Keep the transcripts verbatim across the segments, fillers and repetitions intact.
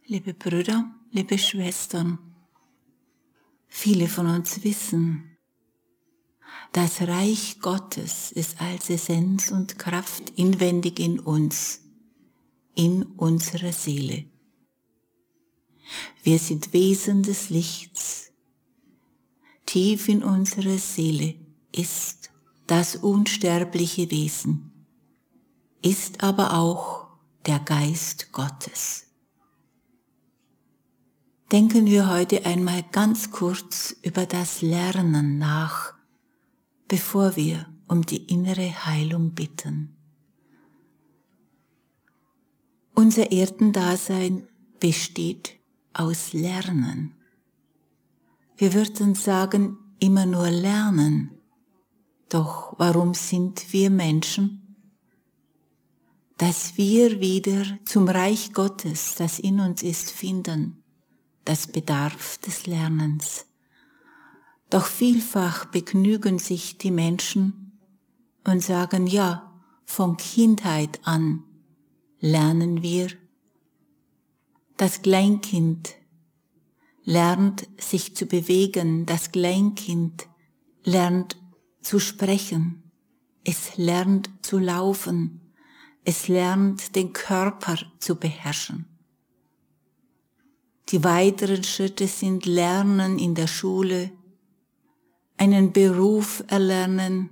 Liebe Brüder, liebe Schwestern, viele von uns wissen, das Reich Gottes ist als Essenz und Kraft inwendig in uns, in unserer Seele. Wir sind Wesen des Lichts. Tief in unserer Seele ist das unsterbliche Wesen, ist aber auch der Geist Gottes. Denken wir heute einmal ganz kurz über das Lernen nach, bevor wir um die innere Heilung bitten. Unser Erdendasein besteht aus Lernen. Wir würden sagen, immer nur lernen. Doch warum sind wir Menschen? Dass wir wieder zum Reich Gottes, das in uns ist, finden. Das bedarf des Lernens. Doch vielfach begnügen sich die Menschen und sagen, ja, von Kindheit an lernen wir. Das Kleinkind lernt sich zu bewegen, das Kleinkind lernt zu sprechen, es lernt zu laufen, es lernt den Körper zu beherrschen. Die weiteren Schritte sind Lernen in der Schule, einen Beruf erlernen,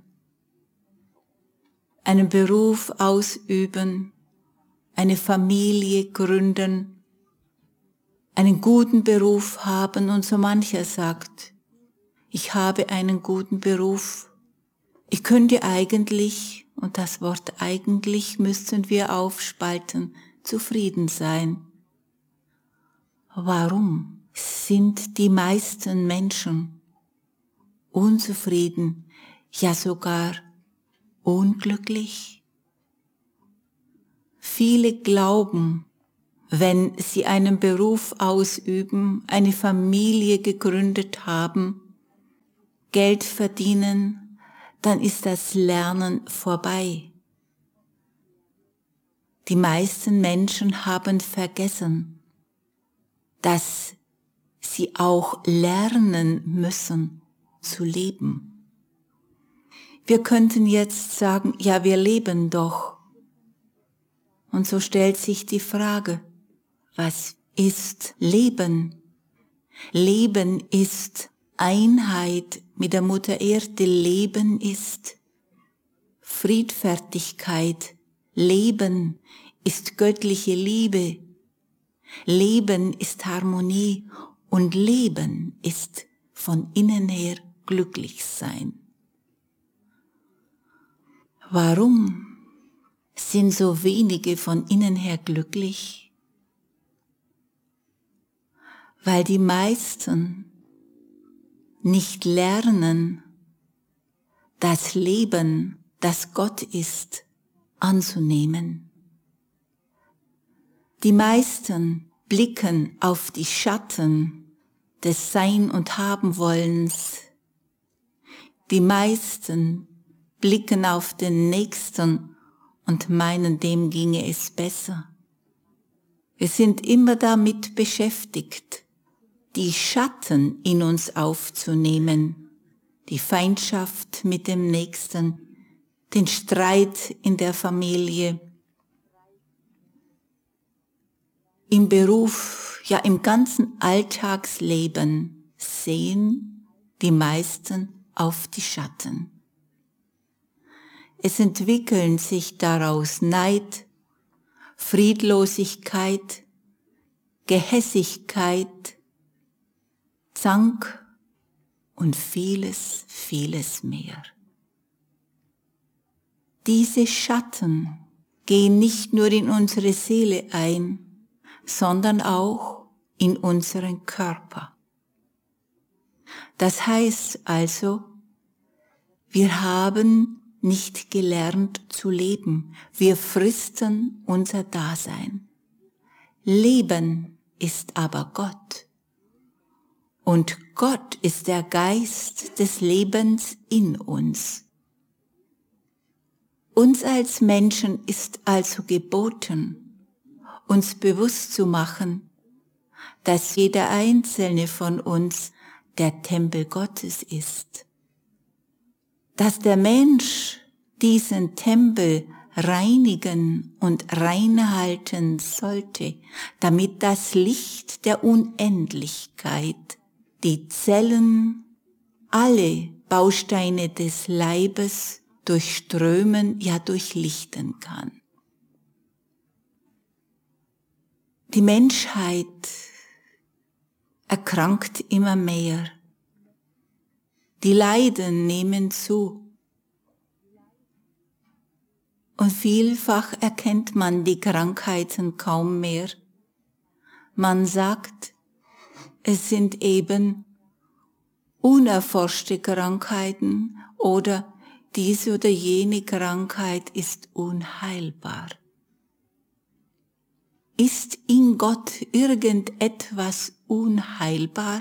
einen Beruf ausüben, eine Familie gründen, einen guten Beruf haben und so mancher sagt, ich habe einen guten Beruf, ich könnte eigentlich, und das Wort eigentlich müssten wir aufspalten, zufrieden sein. Warum sind die meisten Menschen unzufrieden, ja sogar unglücklich? Viele glauben, wenn sie einen Beruf ausüben, eine Familie gegründet haben, Geld verdienen, dann ist das Lernen vorbei. Die meisten Menschen haben vergessen, dass sie auch lernen müssen zu leben. Wir könnten jetzt sagen, ja, wir leben doch. Und so stellt sich die Frage, was ist Leben? Leben ist Einheit mit der Mutter Erde. Leben ist Friedfertigkeit. Leben ist göttliche Liebe. Leben ist Harmonie und Leben ist von innen her glücklich sein. Warum sind so wenige von innen her glücklich? Weil die meisten nicht lernen, das Leben, das Gott ist, anzunehmen. Die meisten blicken auf die Schatten des Sein- und Haben-Wollens. Die meisten blicken auf den Nächsten und meinen, dem ginge es besser. Wir sind immer damit beschäftigt, die Schatten in uns aufzunehmen, die Feindschaft mit dem Nächsten, den Streit in der Familie, im Beruf, ja im ganzen Alltagsleben sehen die meisten auf die Schatten. Es entwickeln sich daraus Neid, Friedlosigkeit, Gehässigkeit, Zank und vieles, vieles mehr. Diese Schatten gehen nicht nur in unsere Seele ein, sondern auch in unseren Körper. Das heißt also, wir haben nicht gelernt zu leben. Wir fristen unser Dasein. Leben ist aber Gott. Und Gott ist der Geist des Lebens in uns. Uns als Menschen ist also geboten, uns bewusst zu machen, dass jeder einzelne von uns der Tempel Gottes ist. Dass der Mensch diesen Tempel reinigen und reinhalten sollte, damit das Licht der Unendlichkeit die Zellen, alle Bausteine des Leibes durchströmen, ja durchlichten kann. Die Menschheit erkrankt immer mehr. Die Leiden nehmen zu. Und vielfach erkennt man die Krankheiten kaum mehr. Man sagt, es sind eben unerforschte Krankheiten oder diese oder jene Krankheit ist unheilbar. Ist in Gott irgendetwas unheilbar?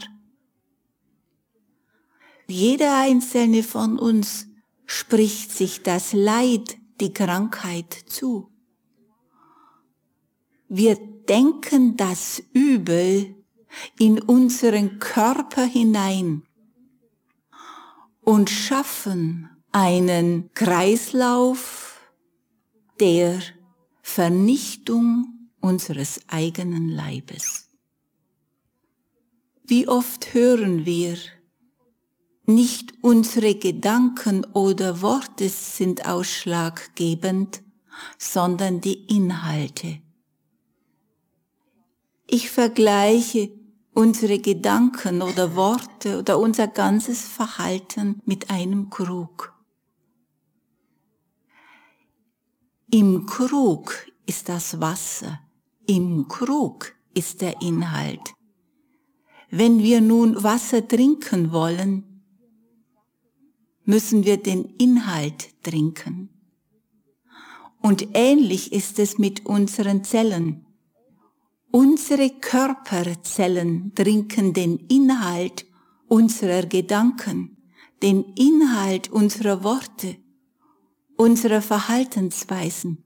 Jeder einzelne von uns spricht sich das Leid, die Krankheit zu. Wir denken das Übel in unseren Körper hinein und schaffen einen Kreislauf der Vernichtung unseres eigenen Leibes. Wie oft hören wir, nicht unsere Gedanken oder Worte sind ausschlaggebend, sondern die Inhalte. Ich vergleiche unsere Gedanken oder Worte oder unser ganzes Verhalten mit einem Krug. Im Krug ist das Wasser, im Krug ist der Inhalt. Wenn wir nun Wasser trinken wollen, müssen wir den Inhalt trinken. Und ähnlich ist es mit unseren Zellen. Unsere Körperzellen trinken den Inhalt unserer Gedanken, den Inhalt unserer Worte, unserer Verhaltensweisen.